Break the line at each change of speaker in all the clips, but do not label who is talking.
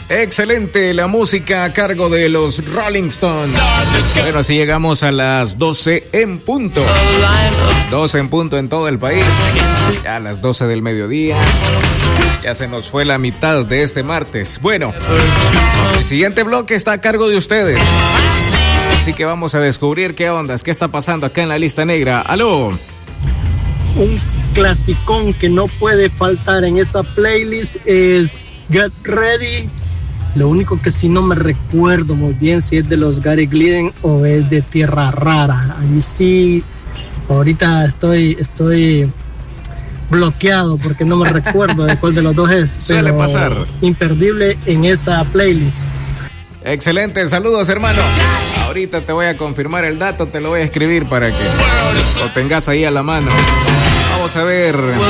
Excelente la música a cargo de los Rolling Stones. Bueno, así llegamos a las 12 en punto. 12 en punto en todo el país. Ya a las 12 del mediodía. Ya se nos fue la mitad de este martes. Bueno, el siguiente bloque está a cargo de ustedes. Así que vamos a descubrir qué ondas, qué está pasando acá en la lista negra. ¡Aló!
Un clasicón que no puede faltar en esa playlist es Get Ready. Lo único que sí no me recuerdo muy bien si es de los Gary Glidden o es de Tierra Rara. Ahí sí, ahorita estoy bloqueado porque no me recuerdo de cuál de los dos es.
Suele pasar.
Imperdible en esa playlist.
Excelente, saludos hermano. Ahorita te voy a confirmar el dato, te lo voy a escribir para que lo tengas ahí a la mano. Vamos a ver.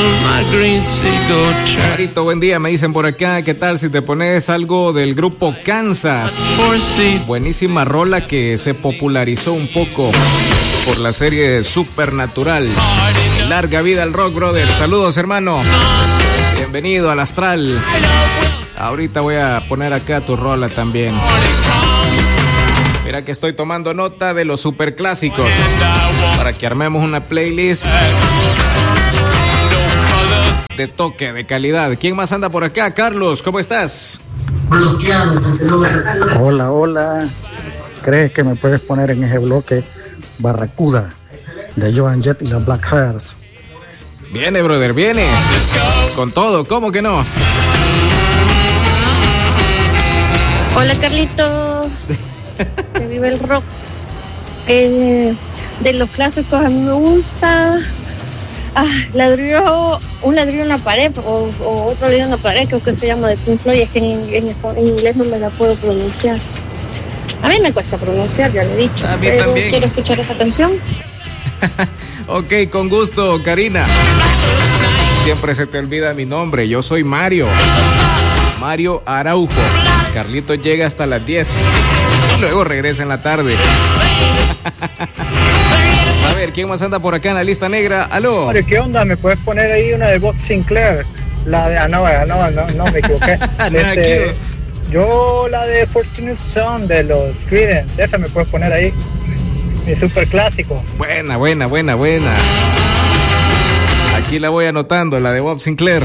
Marito, buen día, me dicen por acá. ¿Qué tal si te pones algo del grupo Kansas? Buenísima rola que se popularizó un poco por la serie Supernatural. Larga vida al rock, brother. Saludos, hermano. Bienvenido al Astral. Ahorita voy a poner acá tu rola también. Mira que estoy tomando nota de los superclásicos para que armemos una playlist de toque, de calidad. ¿Quién más anda por acá? Carlos, ¿cómo estás?
Hola. ¿Crees que me puedes poner en ese bloque Barracuda de Joan Jett y los Black Hearts?
Viene, brother, viene. Con todo, ¿cómo que no?
Hola, Carlitos. Que vive el rock. De los clásicos a mí me gusta un ladrillo en la pared o otro ladrillo en la pared, creo que se llama, de Pink Floyd. Es que en inglés no me la puedo pronunciar. A mí me cuesta pronunciar, ya lo he dicho.
A mí también.
Quiero escuchar esa canción.
Ok, con gusto, Karina. Siempre se te olvida mi nombre. Yo soy Mario Araujo. Carlitos llega hasta las 10 y luego regresa en la tarde. A ver, ¿quién más anda por acá en la lista negra? ¡Aló!
Mario, ¿qué onda? ¿Me puedes poner ahí una de Bob Sinclair? La de... no, me equivoqué. Yo la de Fortunate Son de los Creedence, esa me puedes poner ahí. Mi super clásico.
Buena. Aquí la voy anotando, la de Bob Sinclair.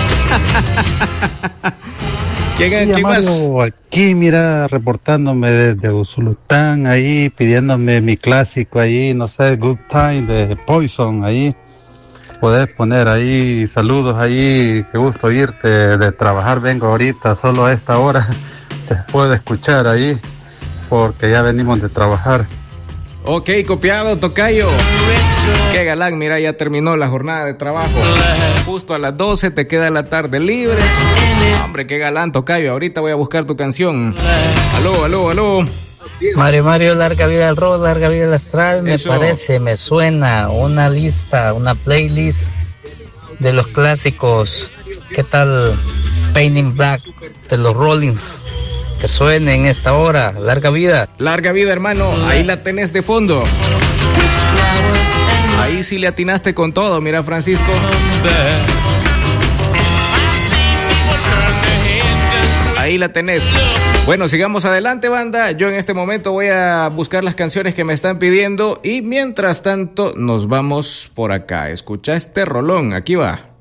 ¿Quién más?
Aquí, mira, reportándome desde Usulután, ahí, pidiéndome mi clásico ahí, no sé, Good Time de Poison, ahí. Podés poner ahí, saludos ahí, qué gusto irte de trabajar, vengo ahorita, solo a esta hora te puedo escuchar ahí, porque ya venimos de trabajar.
Ok, copiado, tocayo. Qué galán, mira, ya terminó la jornada de trabajo. Justo a las 12 te queda la tarde libre. Hombre, qué galán, tocayo. Ahorita voy a buscar tu canción. Aló.
Mario, larga vida al rock, larga vida al astral.
Eso.
Me suena una lista, una playlist de los clásicos. ¿Qué tal Painting Black de los Rollins? Que suene en esta hora. Larga vida,
hermano. Ahí la tenés de fondo. Ahí sí le atinaste con todo, mira, Francisco. Ahí la tenés. Bueno, sigamos adelante, banda. Yo en este momento voy a buscar las canciones que me están pidiendo y mientras tanto nos vamos por acá. Escucha este rolón, aquí va.